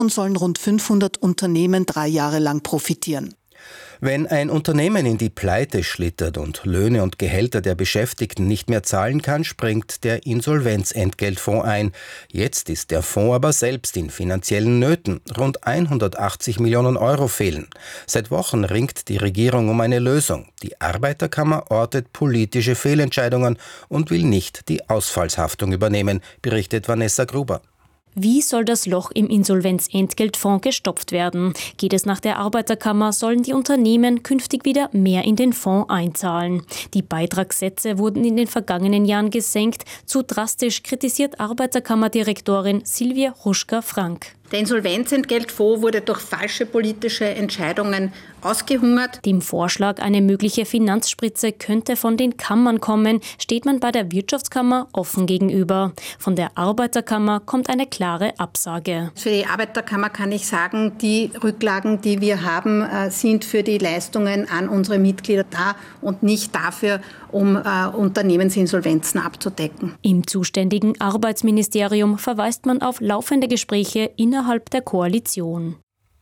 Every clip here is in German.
und sollen rund 500 Unternehmen 3 Jahre lang profitieren. Wenn ein Unternehmen in die Pleite schlittert und Löhne und Gehälter der Beschäftigten nicht mehr zahlen kann, springt der Insolvenzentgeltfonds ein. Jetzt ist der Fonds aber selbst in finanziellen Nöten. Rund 180 Millionen Euro fehlen. Seit Wochen ringt die Regierung um eine Lösung. Die Arbeiterkammer ortet politische Fehlentscheidungen und will nicht die Ausfallshaftung übernehmen, berichtet Vanessa Gruber. Wie soll das Loch im Insolvenzentgeltfonds gestopft werden? Geht es nach der Arbeiterkammer, sollen die Unternehmen künftig wieder mehr in den Fonds einzahlen. Die Beitragssätze wurden in den vergangenen Jahren gesenkt. Zu drastisch, kritisiert Arbeiterkammerdirektorin Silvia Ruschka-Frank. Der Insolvenzentgeltfonds wurde durch falsche politische Entscheidungen ausgehungert. Dem Vorschlag, eine mögliche Finanzspritze könnte von den Kammern kommen, steht man bei der Wirtschaftskammer offen gegenüber. Von der Arbeiterkammer kommt eine klare Absage. Für die Arbeiterkammer kann ich sagen, die Rücklagen, die wir haben, sind für die Leistungen an unsere Mitglieder da und nicht dafür, um Unternehmensinsolvenzen abzudecken. Im zuständigen Arbeitsministerium verweist man auf laufende Gespräche innerhalb der Koalition.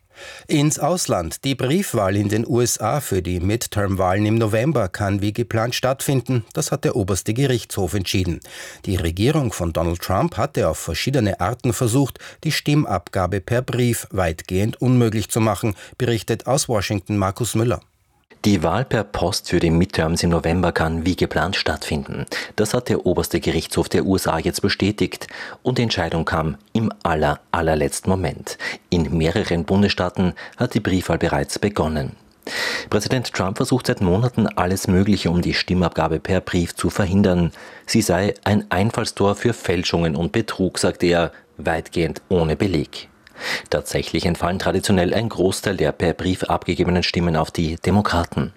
Ins Ausland. Die Briefwahl in den USA für die Midterm-Wahlen im November kann wie geplant stattfinden. Das hat der oberste Gerichtshof entschieden. Die Regierung von Donald Trump hatte auf verschiedene Arten versucht, die Stimmabgabe per Brief weitgehend unmöglich zu machen, berichtet aus Washington Markus Müller. Die Wahl per Post für die Midterms im November kann wie geplant stattfinden. Das hat der oberste Gerichtshof der USA jetzt bestätigt. Und die Entscheidung kam im allerletzten Moment. In mehreren Bundesstaaten hat die Briefwahl bereits begonnen. Präsident Trump versucht seit Monaten alles Mögliche, um die Stimmabgabe per Brief zu verhindern. Sie sei ein Einfallstor für Fälschungen und Betrug, sagt er, weitgehend ohne Beleg. Tatsächlich entfallen traditionell ein Großteil der per Brief abgegebenen Stimmen auf die Demokraten.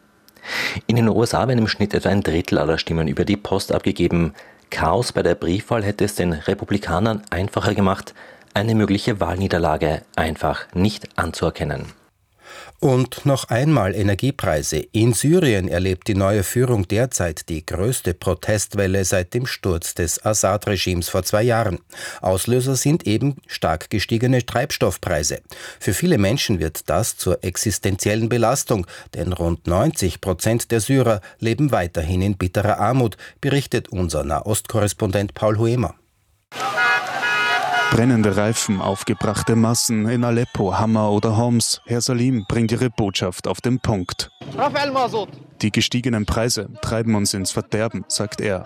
In den USA werden im Schnitt etwa 1/3 aller Stimmen über die Post abgegeben. Chaos bei der Briefwahl hätte es den Republikanern einfacher gemacht, eine mögliche Wahlniederlage einfach nicht anzuerkennen. Und noch einmal Energiepreise. In Syrien erlebt die neue Führung derzeit die größte Protestwelle seit dem Sturz des Assad-Regimes vor 2 Jahren. Auslöser sind eben stark gestiegene Treibstoffpreise. Für viele Menschen wird das zur existenziellen Belastung, denn rund 90% der Syrer leben weiterhin in bitterer Armut, berichtet unser Nahostkorrespondent Paul Huemer. Brennende Reifen, aufgebrachte Massen in Aleppo, Hama oder Homs. Herr Salim bringt ihre Botschaft auf den Punkt. Die gestiegenen Preise treiben uns ins Verderben, sagt er.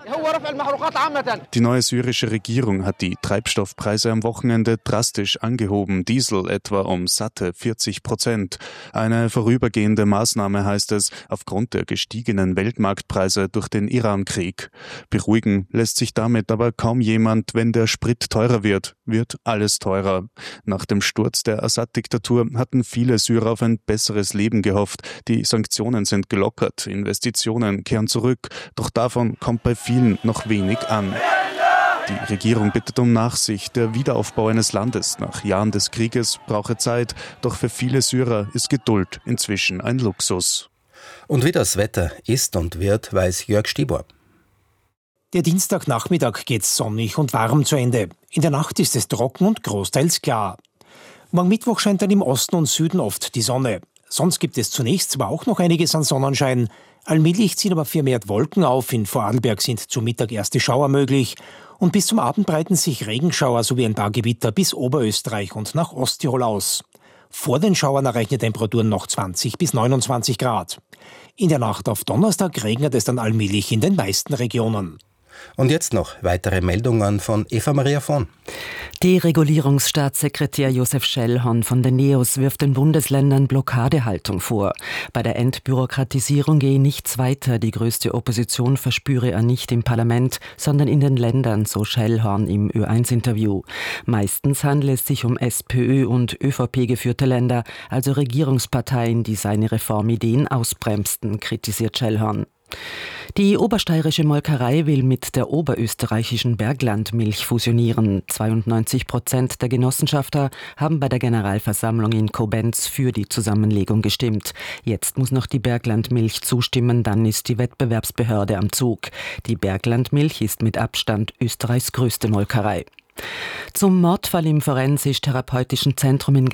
Die neue syrische Regierung hat die Treibstoffpreise am Wochenende drastisch angehoben. Diesel etwa um satte 40%. Eine vorübergehende Maßnahme, heißt es, aufgrund der gestiegenen Weltmarktpreise durch den Iran-Krieg. Beruhigen lässt sich damit aber kaum jemand, wenn der Sprit teurer wird alles teurer. Nach dem Sturz der Assad-Diktatur hatten viele Syrer auf ein besseres Leben gehofft. Die Sanktionen sind gelockert, Investitionen kehren zurück, doch davon kommt bei vielen noch wenig an. Die Regierung bittet um Nachsicht. Der Wiederaufbau eines Landes nach Jahren des Krieges brauche Zeit, doch für viele Syrer ist Geduld inzwischen ein Luxus. Und wie das Wetter ist und wird, weiß Jörg Stibor. Der Dienstagnachmittag geht sonnig und warm zu Ende. In der Nacht ist es trocken und großteils klar. Morgen Mittwoch scheint dann im Osten und Süden oft die Sonne. Sonst gibt es zunächst zwar auch noch einiges an Sonnenschein. Allmählich ziehen aber vermehrt Wolken auf. In Vorarlberg sind zu Mittag erste Schauer möglich. Und bis zum Abend breiten sich Regenschauer sowie ein paar Gewitter bis Oberösterreich und nach Osttirol aus. Vor den Schauern erreichen Temperaturen noch 20 bis 29 Grad. In der Nacht auf Donnerstag regnet es dann allmählich in den meisten Regionen. Und jetzt noch weitere Meldungen von Eva Maria Von. Deregulierungsstaatssekretär Josef Schellhorn von den NEOS wirft den Bundesländern Blockadehaltung vor. Bei der Entbürokratisierung gehe nichts weiter. Die größte Opposition verspüre er nicht im Parlament, sondern in den Ländern, so Schellhorn im Ö1-Interview. Meistens handele es sich um SPÖ- und ÖVP geführte Länder, also Regierungsparteien, die seine Reformideen ausbremsten, kritisiert Schellhorn. Die obersteirische Molkerei will mit der oberösterreichischen Berglandmilch fusionieren. 92% der Genossenschafter haben bei der Generalversammlung in Koblenz für die Zusammenlegung gestimmt. Jetzt muss noch die Berglandmilch zustimmen, dann ist die Wettbewerbsbehörde am Zug. Die Berglandmilch ist mit Abstand Österreichs größte Molkerei. Zum Mordfall im Forensisch-Therapeutischen Zentrum in